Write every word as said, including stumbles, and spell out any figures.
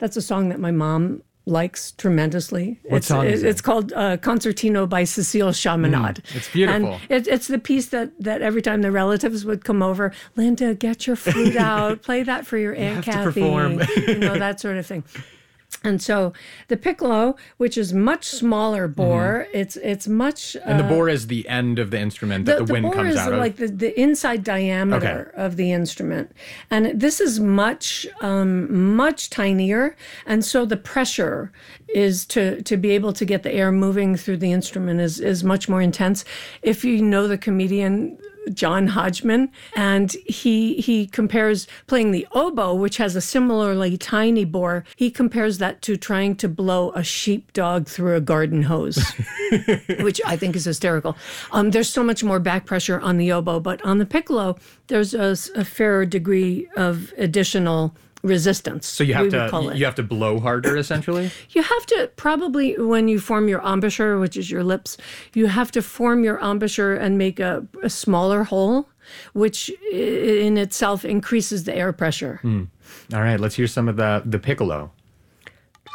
That's a song that my mom likes tremendously. What it's, song is it? It's called uh, Concertino by Cécile Chaminade. Mm, it's beautiful. And it, it's the piece that, that every time the relatives would come over, Linda, get your flute out, play that for your Aunt have to Kathy, perform. you know, that sort of thing. And so the piccolo, which is much smaller bore, mm-hmm. it's it's much... And uh, the bore is the end of the instrument that the, the, the wind comes out of? The bore is like the, the inside diameter okay. of the instrument. And this is much, um, much tinier. And so the pressure is to, to be able to get the air moving through the instrument is, is much more intense. If you know the comedian John Hodgman, and he he compares playing the oboe, which has a similarly tiny bore, he compares that to trying to blow a sheepdog through a garden hose, which I think is hysterical. Um, there's so much more back pressure on the oboe, but on the piccolo, there's a, a fair degree of additional resistance. So you have to you have to blow harder, essentially? You have to probably, when you form your embouchure, which is your lips, you have to form your embouchure and make a, a smaller hole, which in itself increases the air pressure. Mm. All right, let's hear some of the, the piccolo.